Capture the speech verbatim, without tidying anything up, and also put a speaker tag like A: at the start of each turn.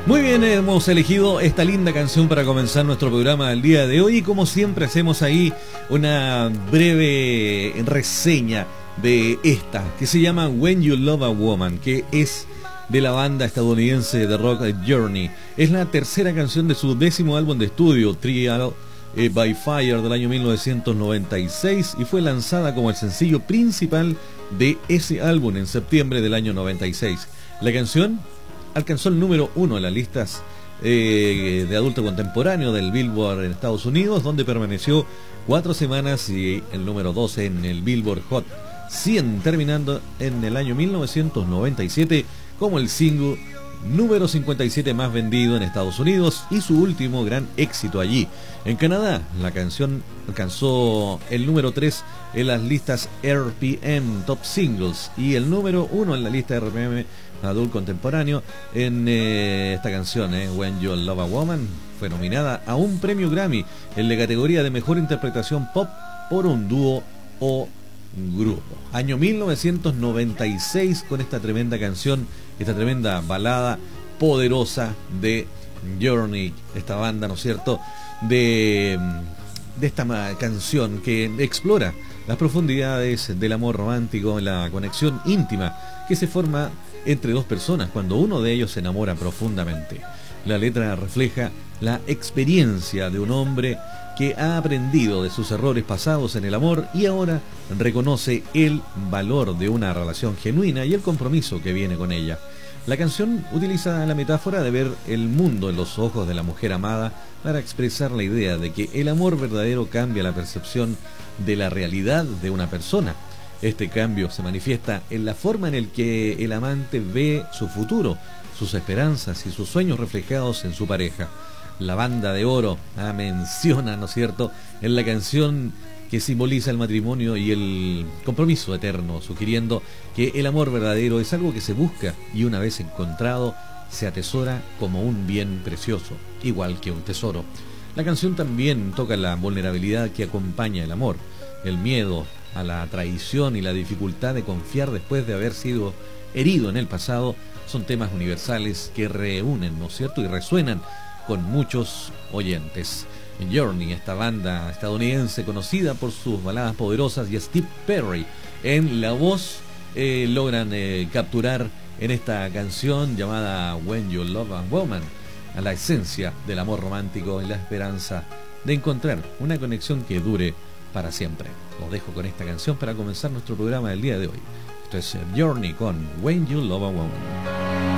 A: Muy bien, hemos elegido esta linda canción para comenzar nuestro programa del día de hoy y como siempre hacemos ahí una breve reseña de esta que se llama When You Love a Woman, que es de la banda estadounidense de rock Journey. Es la tercera canción de su décimo álbum de estudio, Trial eh, by Fire, del año mil novecientos noventa y seis, y fue lanzada como el sencillo principal de ese álbum en septiembre del año noventa y seis. La canción alcanzó el número uno en las listas eh, de adulto contemporáneo del Billboard en Estados Unidos, donde permaneció cuatro semanas, y el número doce en el Billboard Hot cien, terminando en el año mil novecientos noventa y siete como el single número cincuenta y siete más vendido en Estados Unidos y su último gran éxito allí. En Canadá, la canción alcanzó el número tres en las listas R P M Top Singles y el número uno en la lista R P M adulto contemporáneo. En eh, esta canción, eh, When You Love a Woman, fue nominada a un premio Grammy en la categoría de mejor interpretación pop por un dúo o grupo. Año mil novecientos noventa y seis, con esta tremenda canción, esta tremenda balada poderosa de Journey, esta banda, ¿no es cierto?, de, de esta canción que explora las profundidades del amor romántico, la conexión íntima que se forma entre dos personas cuando uno de ellos se enamora profundamente. La letra refleja la experiencia de un hombre que ha aprendido de sus errores pasados en el amor y ahora reconoce el valor de una relación genuina y el compromiso que viene con ella. La canción utiliza la metáfora de ver el mundo en los ojos de la mujer amada para expresar la idea de que el amor verdadero cambia la percepción de la realidad de una persona. Este cambio se manifiesta en la forma en la que el amante ve su futuro, sus esperanzas y sus sueños reflejados en su pareja. La banda de oro ah, menciona, ¿no es cierto?, en la canción que simboliza el matrimonio y el compromiso eterno, sugiriendo que el amor verdadero es algo que se busca y una vez encontrado se atesora como un bien precioso, igual que un tesoro. La canción también toca la vulnerabilidad que acompaña el amor, el miedo a la traición y la dificultad de confiar después de haber sido herido en el pasado. Son temas universales que reúnen, ¿no es cierto?, y resuenan con muchos oyentes. Journey, esta banda estadounidense conocida por sus baladas poderosas, y a Steve Perry en la voz eh, logran eh, capturar en esta canción llamada When You Love a Woman a la esencia del amor romántico y la esperanza de encontrar una conexión que dure para siempre. Los dejo con esta canción para comenzar nuestro programa del día de hoy. Esto es Journey con When You Love a Woman.